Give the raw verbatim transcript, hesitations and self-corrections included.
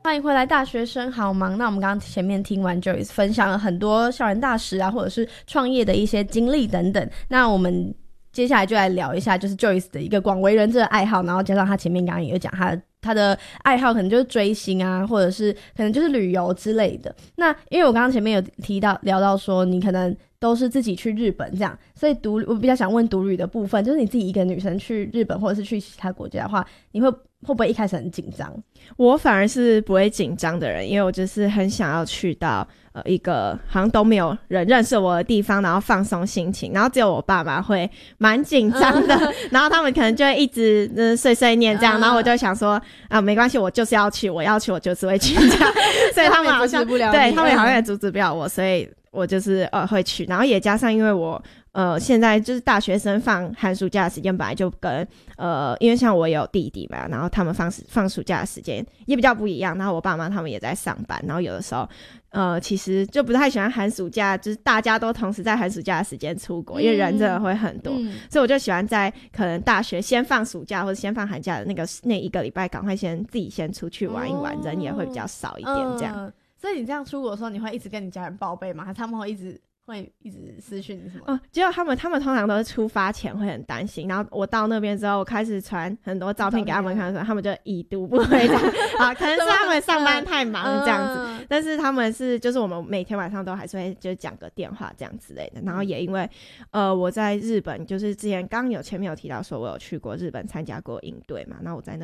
欢迎回来，大学生好忙。那我们刚刚前面听完 Joyce 分享了很多校园大使啊，或者是创业的一些经历等等。那我们接下来就来聊一下，就是 Joyce 的一个广为人知的爱好，然后加上他前面刚刚也有讲他的他的爱好可能就是追星啊，或者是可能就是旅游之类的。那因为我刚刚前面有提到聊到说你可能都是自己去日本这样，所以独我比较想问独旅的部分，就是你自己一个女生去日本或者是去其他国家的话，你会会不会一开始很紧张？ 我反而是不会紧张的人，因为我就是很想要去到呃一个好像都没有人认识我的地方，然后放松心情，然后只有我爸妈会蛮紧张的然后他们可能就会一直、呃、碎碎念这样，然后我就想说啊没关系，我就是要去，我要去我就是会去这样所以他们好像对他们好像也阻止不了我，所以我就是呃会去，然后也加上因为我呃现在就是大学生放寒暑假的时间本来就跟呃因为像我也有弟弟嘛，然后他们放放暑假的时间也比较不一样，然后我爸妈他们也在上班，然后有的时候呃其实就不太喜欢寒暑假就是大家都同时在寒暑假的时间出国、嗯、因为人真的会很多、嗯、所以我就喜欢在可能大学先放暑假或者先放寒假的那个那一个礼拜赶快先自己先出去玩一玩、哦、人也会比较少一点这样、 嗯，所以你这样出国的时候你会一直跟你家人报备吗？还是他们会一直会一直私讯你什么？ 哦，结果他们他们通常都是出发前会很担心，然后我到那边之后，我开始传很多照片给他们看的时候，他们就已读不回这样啊，可能是他们上班太忙了这样子、嗯，但是他们是就是我们每天晚上都还是会就讲个电话这样之类的，然后也因为呃我在日本就是之前刚有前面有提到说我有去过日本参加过营队嘛，然后我在那